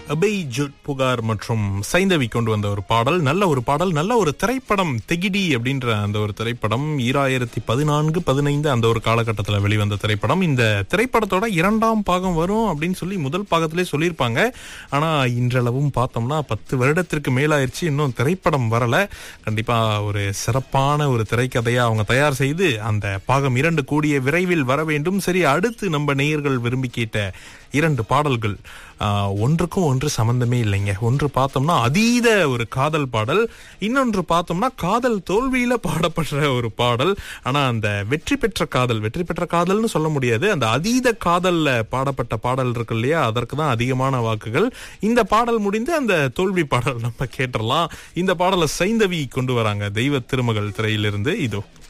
Abhay Jude புகார் மற்றும் சைந்தவி கொண்டு வந்த ஒரு பாடல், நல்ல ஒரு திரைப்படம். தெகிடி அப்படின்ற அந்த ஒரு திரைப்படம் 2014-15 அந்த ஒரு காலகட்டத்தில் வெளிவந்த திரைப்படம். இந்த திரைப்படத்தோட 2ஆம் பாகம் வரும் அப்படின்னு சொல்லி முதல் பாகத்திலே சொல்லியிருப்பாங்க. ஆனா இன்றளவும் பார்த்தோம்னா 10 வருடத்திற்கு மேலாயிருச்சு, இன்னும் திரைப்படம் வரல. கண்டிப்பா ஒரு சிறப்பான ஒரு திரைக்கதையா அவங்க தயார் செய்து அந்த பாகம் 2 கூடிய விரைவில் வர வேண்டும். சரி, அடுத்து நம்ம நேயர்கள் விரும்பி கேட்ட 2 பாடல்கள் ஒன்றுக்கும் ஒன்று சம்பந்தமே இல்லைங்க. ஒன்று பார்த்தோம்னா அதீத ஒரு காதல் பாடல், இன்னொன்று பார்த்தோம்னா காதல் தோல்வியில பாடப்படுற ஒரு பாடல். ஆனா அந்த வெற்றி பெற்ற காதல்னு சொல்ல முடியாது, அந்த அதீத காதல்ல பாடப்பட்ட பாடல் இருக்கு இல்லையா, அதற்கு தான் அதிகமான வாக்குகள். இந்த பாடல் முடிந்து அந்த தோல்வி பாடல் நம்ம கேட்டுறலாம். இந்த பாடலை சைந்தவி கொண்டு வராங்க தெய்வ திருமகள் திரையிலிருந்து. இதோ